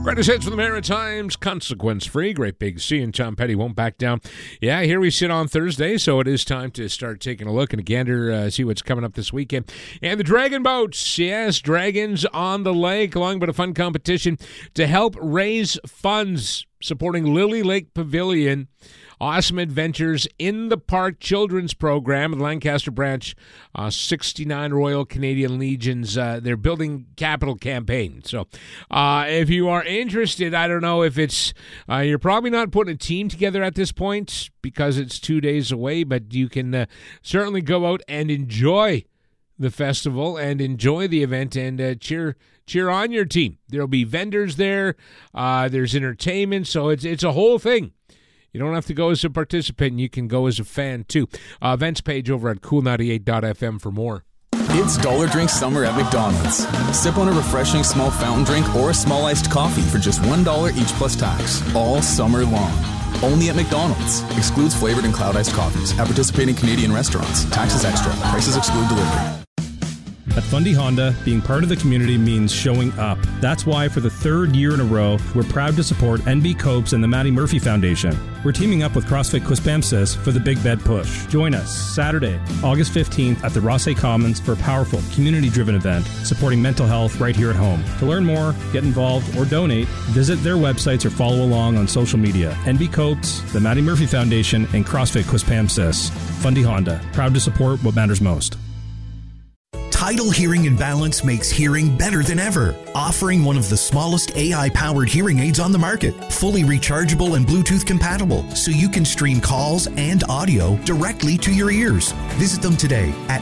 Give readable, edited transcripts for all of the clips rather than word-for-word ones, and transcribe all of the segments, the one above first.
Greatest hits from the Maritimes, consequence-free. Great Big Sea and Tom Petty won't back down. Yeah, here we sit on Thursday, so it is time to start taking a look and a gander, see what's coming up this weekend. And the Dragon Boats, yes, Dragons on the Lake, along with a fun competition to help raise funds supporting Lily Lake Pavilion. Awesome Adventures in the Park Children's Program, the Lancaster branch, 69 Royal Canadian Legions, their Building Capital campaign. So if you are interested, I don't know if it's, you're probably not putting a team together at this point because it's 2 days away, but you can certainly go out and enjoy the festival and enjoy the event and cheer on your team. There'll be vendors there. There's entertainment, so it's a whole thing. You don't have to go as a participant. You can go as a fan, too. Events page over at cool98.fm for more. It's Dollar Drink Summer at McDonald's. Sip on a refreshing small fountain drink or a small iced coffee for just $1 each plus tax, all summer long. Only at McDonald's. Excludes flavored and cloud iced coffees. At participating Canadian restaurants. Taxes extra. Prices exclude delivery. At Fundy Honda, being part of the community means showing up. That's why for the third year in a row, we're proud to support NB Copes and the Maddie Murphy Foundation. We're teaming up with CrossFit Quispamsis for the Big Bed Push. Join us Saturday, August 15th at the Rossay Commons for a powerful, community-driven event supporting mental health right here at home. To learn more, get involved, or donate, visit their websites or follow along on social media. NB Copes, the Maddie Murphy Foundation, and CrossFit Quispamsis. Fundy Honda, proud to support what matters most. Tidal Hearing and Balance makes hearing better than ever, offering one of the smallest AI-powered hearing aids on the market, fully rechargeable and Bluetooth compatible, so you can stream calls and audio directly to your ears. Visit them today at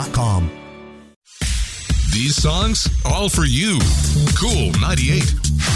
TidalHearing.com. These songs, all for you. Cool 98.